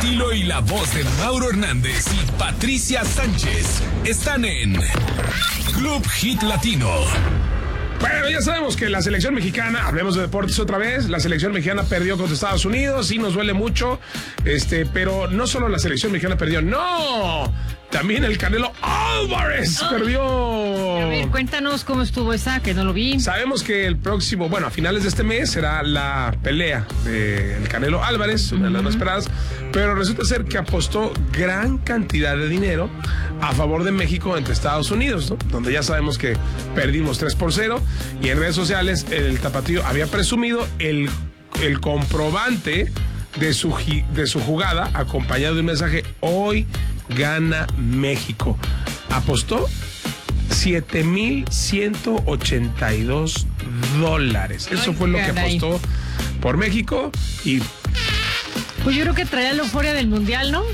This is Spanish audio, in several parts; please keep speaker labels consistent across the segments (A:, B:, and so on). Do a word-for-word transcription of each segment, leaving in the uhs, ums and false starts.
A: estilo y la voz de Mauro Hernández y Patricia Sánchez están en Club Hit Latino.
B: Bueno, ya sabemos que la selección mexicana, hablemos de deportes otra vez, la selección mexicana perdió contra Estados Unidos, sí nos duele mucho, este, pero no solo la selección mexicana perdió, no, también el Canelo Álvarez oh. perdió.
C: A ver, cuéntanos cómo estuvo esa, que no lo vi.
B: Sabemos que el próximo, bueno, a finales de este mes será la pelea del Canelo Álvarez, una de las más esperadas, pero resulta ser que apostó gran cantidad de dinero a favor de México entre Estados Unidos, ¿no? Donde ya sabemos que perdimos tres por cero, y en redes sociales el tapatío había presumido el, el comprobante de su, de su jugada, acompañado de un mensaje: hoy gana México. Apostó siete mil ciento ochenta y dos dólares. Eso
C: Ay,
B: fue lo
C: caray.
B: que apostó por México. Y
C: pues yo creo que traía la euforia del mundial, ¿no?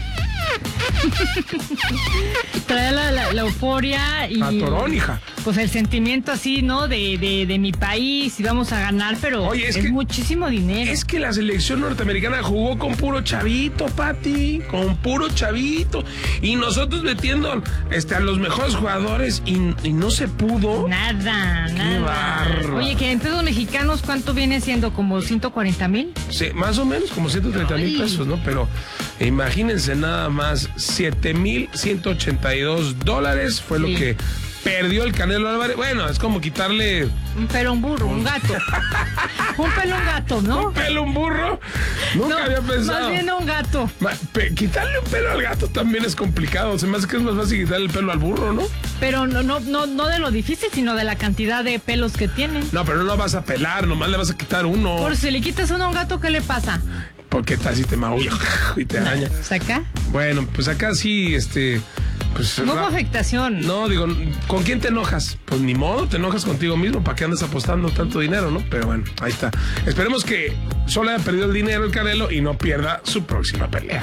C: Traía la, la, la euforia y...
B: a Torón, hija.
C: Pues el sentimiento así, ¿no? De, de, de mi país, y vamos a ganar, pero
B: Oye, es
C: es
B: que,
C: muchísimo dinero.
B: Es que la selección norteamericana jugó con puro chavito, Pati, con puro chavito. Y nosotros metiendo este, a los mejores jugadores y, y no se pudo.
C: Nada,
B: Qué
C: nada.
B: bárbaro.
C: Oye, que en pesos mexicanos, ¿cuánto viene siendo? ¿Como ciento cuarenta mil?
B: Sí, más o menos, como ciento treinta mil pesos, ¿no? Pero imagínense nada más, siete mil ciento ochenta y dos dólares fue lo
C: Sí.
B: que perdió el Canelo Álvarez. Bueno, es como quitarle...
C: Un pelo a un burro, un gato. Un pelo a un gato, ¿no?
B: ¿Un pelo a un burro? Nunca
C: No,
B: había pensado.
C: más bien a un gato.
B: Ma, pe, quitarle un pelo al gato también es complicado. Se me hace que es más fácil quitarle el pelo al burro, ¿no?
C: Pero no, no, no, no de lo difícil, sino de la cantidad de pelos que tiene.
B: No, pero no lo vas a pelar, nomás le vas a quitar uno.
C: Por si le quitas uno a un gato, ¿qué le pasa?
B: Porque tal si te maulla y te araña.
C: ¿Saca?
B: Bueno, pues acá sí, este... Pues,
C: No hubo
B: ra-
C: afectación.
B: No, digo, ¿con quién te enojas? Pues ni modo, te enojas contigo mismo. ¿Para qué andas apostando tanto dinero, no? Pero bueno, ahí está. Esperemos que solo haya perdido el dinero el Canelo y no pierda su próxima pelea.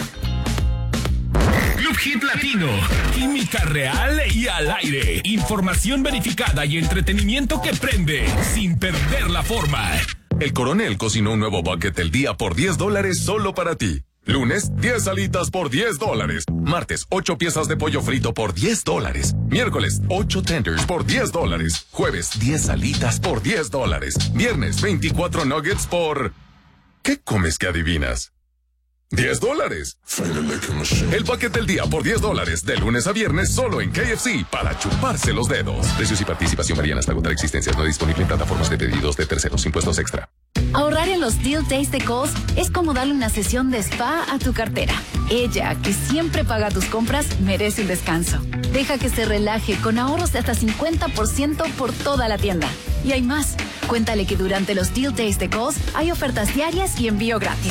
A: Club Hit Latino. Química real y al aire. Información verificada y entretenimiento que prende sin perder la forma.
D: El Coronel cocinó un nuevo bucket del día por diez dólares solo para ti. Lunes, diez alitas por diez dólares. Martes, ocho piezas de pollo frito por diez dólares. Miércoles, ocho tenders por diez dólares. Jueves, diez alitas por diez dólares. Viernes, veinticuatro nuggets por... ¿Qué comes que adivinas? diez dólares. El paquete del día por diez dólares. De lunes a viernes solo en K F C para chuparse los dedos. Precios y participación varían hasta agotar existencias. No disponible en plataformas de pedidos de terceros. Impuestos extra.
E: Ahorrar en los Deal Days de Kohl's es como darle una sesión de spa a tu cartera. Ella, que siempre paga tus compras, merece un descanso. Deja que se relaje con ahorros de hasta cincuenta por ciento por toda la tienda. Y hay más. Cuéntale que durante los Deal Days de Kohl's hay ofertas diarias y envío gratis.